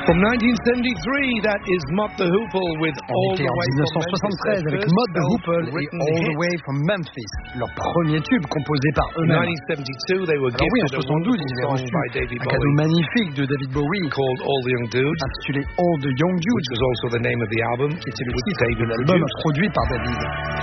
From 1973, that is Mott the Hoople with All the Way from Memphis. 1973 avec Mott the Hoople et All the Way from Memphis, leur premier tube composé par eux-mêmes. In 1972, they were gifted a ils avaient reçu un cadeau magnifique de David Bowie called All the Young Dudes, intitulé All the Young Dudes, which was also the name of the album, qui était le titre de l'album produit par David.